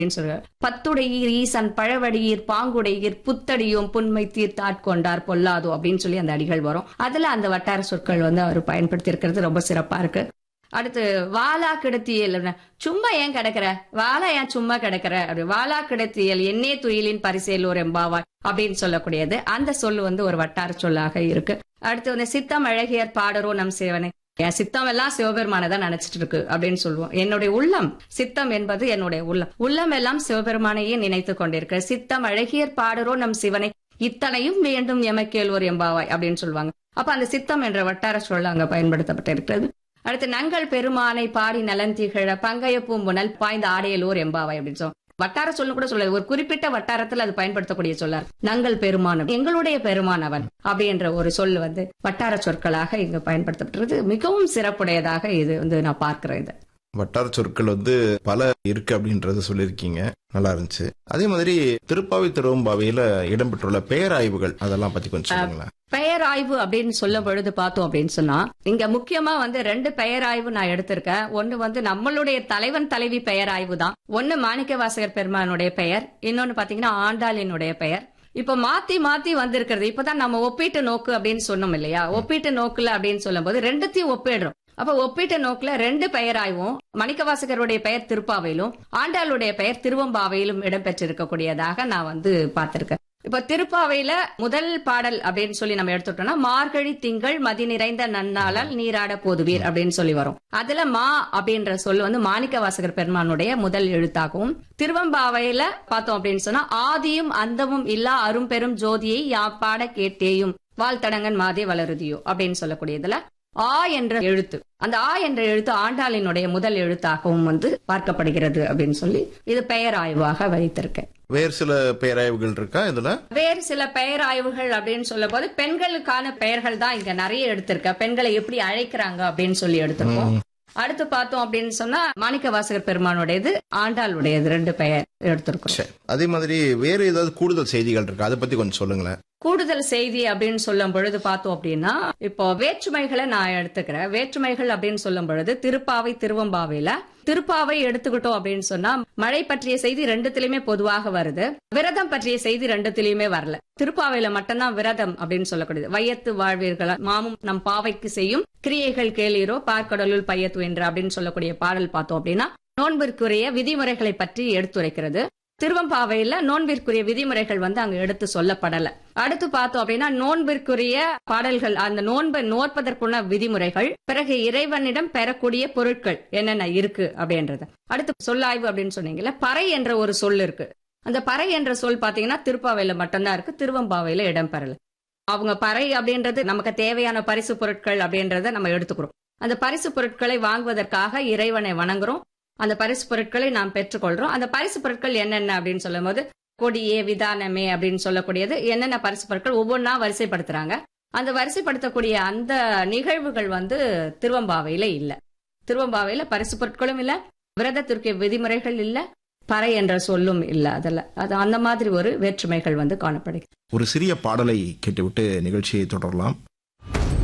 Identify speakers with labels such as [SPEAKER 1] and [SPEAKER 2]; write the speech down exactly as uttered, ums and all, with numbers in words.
[SPEAKER 1] சொல்றாரு. பத்துடையீர் ஈசன் பழவடியீர் பாங்குடையீர் புத்தடியும் புன்மை தீர்த்தாட்கொண்டார் பொல்லாதோ அப்படின்னு சொல்லி அந்த அடிகள் வரும். அதுல அந்த வட்டார சொற்கள் வந்து அவர் பயன்படுத்தி இருக்கிறது ரொம்ப சிறப்பா இருக்கு. அடுத்து வாலா கிடத்தியல், சும்மா ஏன் கிடக்குற, வாலா ஏன் சும்மா கிடக்குற, அப்படி வாலா கிடத்தியல் என்னே துயிலின் பரிசேலோர் எம்பாவாய் அப்படின்னு சொல்லக்கூடியது அந்த சொல்லு வந்து ஒரு வட்டார சொல்லாக இருக்கு. அடுத்து வந்து சித்தம் அழகியர் பாடரோ நம் சிவனை, என் சித்தம் எல்லாம் சிவபெருமானதான் நினைச்சிட்டு இருக்கு அப்படின்னு சொல்லுவோம். என்னுடைய உள்ளம், சித்தம் என்பது என்னுடைய உள்ளம், உள்ளம் எல்லாம் சிவபெருமானையே நினைத்து கொண்டிருக்கு. சித்தம் அழகியர் பாடரோ நம் சிவனை இத்தனையும் வேண்டும் எமக்கேல்வோர் எம்பாவாய் அப்படின்னு சொல்லுவாங்க. அப்ப அந்த சித்தம் என்ற வட்டார சொல் அங்க பயன்படுத்தப்பட்டு இருக்கிறது. அடுத்து நங்கள் பெருமானை பாடி நலன் திகழ பங்கைய பூம்புணல் பாய்ந்த ஆடையலோர் எம்பாவாய் அப்படின்னு சொல்லுவோம். வட்டார சொல்லு கூட சொல்லாது, ஒரு குறிப்பிட்ட வட்டாரத்தில் அது பயன்படுத்தக்கூடிய சொல்லார். நங்கள் பெருமான், எங்களுடைய பெருமான் அவன் அப்படின்ற ஒரு சொல் வந்து வட்டார சொற்களாக இங்கு பயன்படுத்தப்பட்டிருக்கு. மிகவும் சிறப்புடையதாக இது வந்து நான் பார்க்கிறேன். இது
[SPEAKER 2] வட்டார சொற்கள் வந்து பல இருக்கு அப்படின்றத சொல்லியிருக்கீங்க, நல்லா இருந்துச்சு. அதே மாதிரி திருப்பாவை திருவம்பாவையில இடம்பெற்றுள்ள பெயராய்வுகள் அதெல்லாம் பத்தி கொஞ்சம் சொல்லுங்களேன்.
[SPEAKER 1] பெயராய்வு அப்படின்னு சொல்லும் பொழுது பார்த்தோம் அப்படின்னு சொன்னா இங்க முக்கியமா வந்து ரெண்டு பெயராய்வு நான் எடுத்திருக்கேன். ஒன்னு வந்து நம்மளுடைய தலைவன் தலைவி பெயராய்வு தான். ஒன்னு மாணிக்க வாசகர் பெருமானுடைய பெயர், இன்னொன்னு பாத்தீங்கன்னா ஆண்டாளினுடைய பெயர். இப்ப மாத்தி மாத்தி வந்திருக்கிறது. இப்பதான் நம்ம ஒப்பீட்டு நோக்கு அப்படின்னு சொன்னோம் இல்லையா, ஒப்பீட்டு நோக்குல அப்படின்னு சொல்லும் போது ரெண்டுத்தையும் ஒப்பிடுறோம். அப்ப ஒப்பீட்டு நோக்குல ரெண்டு பெயராய்வும் மணிக்கவாசகருடைய பெயர் திருப்பாவையிலும் ஆண்டாளுடைய பெயர் திருவம்பாவையிலும் இடம்பெற்றிருக்கக்கூடியதாக நான் வந்து பார்த்திருக்கேன். இப்ப திருப்பாவையில முதல் பாடல் அப்படின்னு சொல்லி நம்ம எடுத்துட்டோம்னா மார்கழி திங்கள் மதி நிறைந்த நன்னாளால் நீராட போதுவீர் அப்படின்னு சொல்லி வரும். அதுல மா அப்படின்ற சொல் வந்து மாணிக்க வாசகர் பெருமானுடைய முதல் எழுத்தாகவும், திருவம்பாவையில பார்த்தோம் அப்படின்னு சொன்னா ஆதியும் அந்தமும் இல்லா அரும்பெரும் ஜோதியை யாப்பாட கேட்டேயும் வாழ்த்தடங்கன் மாதே வளருதியோ அப்படின்னு சொல்லக்கூடியதுல ஆ என்ற எழுத்து, அந்த ஆ என்ற எழுத்து ஆண்டாளினுடைய முதல் எழுத்தாகவும் வந்து பார்க்கப்படுகிறது அப்படின்னு சொல்லி இது பெயராய்வாக வைத்திருக்கேன்.
[SPEAKER 2] வேறு சில பெயராய்வுகள் இருக்கா இதுல? வேறு
[SPEAKER 1] சில பெயராய்வுகள் அப்படின்னு சொல்லும் போது பெண்களுக்கான பெயர்கள் தான் இங்க நிறைய எடுத்திருக்க. பெண்களை எப்படி அழைக்கிறாங்க அப்படின்னு சொல்லி எடுத்திருக்கோம். அடுத்து பார்த்தோம் அப்படின்னு சொன்னா மாணிக்க வாசகர் பெருமானுடையது ஆண்டாளுடையது ரெண்டு பெயர் எடுத்திருக்கோம்.
[SPEAKER 2] அதே மாதிரி வேற ஏதாவது கூடுதல் செய்திகள் இருக்கு, அதை பத்தி கொஞ்சம் சொல்லுங்களேன்.
[SPEAKER 1] கூடுதல் செய்தி அப்படின்னு சொல்லும் பொழுது பார்த்தோம் அப்படின்னா இப்போ வேற்றுமைகளை நான் எடுத்துக்கிறேன். வேற்றுமைகள் அப்படின்னு சொல்லும் பொழுது திருப்பாவை திருவம்பாவையில திருப்பாவை எடுத்துக்கிட்டோம் அப்படின்னு சொன்னா மழை பற்றிய செய்தி ரெண்டுத்திலுமே பொதுவாக வருது, விரதம் பற்றிய செய்தி ரெண்டுத்திலுமே வரல. திருப்பாவையில மட்டும்தான் விரதம் அப்படின்னு சொல்லக்கூடியது. வையத்து வாழ்வீர்கள் மாமும் நம் பாவைக்கு செய்யும் கிரியைகள் கேளீரோ பார்க்கடலுள் பையத்து என்ற அப்படின்னு சொல்லக்கூடிய பாடல் பார்த்தோம் அப்படின்னா நோன்பிற்குரிய விதிமுறைகளை பற்றி எடுத்துரைக்கிறது. திருவம்பாவையில நோன்பிற்குரிய விதிமுறைகள் வந்து அங்க எடுத்து சொல்லப்படல. அடுத்து பார்த்தோம் அப்படின்னா நோன்பிற்குரிய பாடல்கள், அந்த நோன்பை நோற்பதற்குள்ள விதிமுறைகள், பிறகு இறைவனிடம் பெறக்கூடிய பொருட்கள் என்னென்ன இருக்கு அப்படின்றது. அடுத்து சொல்லாய்வு அப்படின்னு சொன்னீங்கல்ல, பறை என்ற ஒரு சொல் இருக்கு. அந்த பறை என்ற சொல் பாத்தீங்கன்னா திருப்பாவையில மட்டும்தான் இருக்கு, திருவம்பாவையில இடம்பெறல. அவங்க பறை அப்படின்றது நமக்கு தேவையான பரிசு பொருட்கள் அப்படின்றத நம்ம எடுத்துக்கிறோம். அந்த பரிசு பொருட்களை வாங்குவதற்காக இறைவனை வணங்குறோம். அந்த பரிசு பொருட்களை நாம் பெற்றுக்கொள்றோம். அந்த பரிசு பொருட்கள் என்னென்ன அப்படின்னு சொல்லும் போது கொடியே விதானமே அப்படின்னு சொல்லக்கூடியது என்னென்ன பரிசு பொருட்கள் ஒவ்வொன்றா வரிசைப்படுத்துறாங்க. அந்த வரிசைப்படுத்தக்கூடிய அந்த நிகழ்வுகள் வந்து திருவம்பாவையில இல்ல. திருவம்பாவையில பரிசு பொருட்களும் இல்ல, விரதத்திற்கு விதிமுறைகள் இல்ல, பறை என்ற சொல்லும் இல்ல. அதுல அது அந்த மாதிரி ஒரு வேற்றுமைகள் வந்து காணப்படுகிறது.
[SPEAKER 2] ஒரு சிறிய பாடலை கேட்டுவிட்டு நிகழ்ச்சியை தொடரலாம்.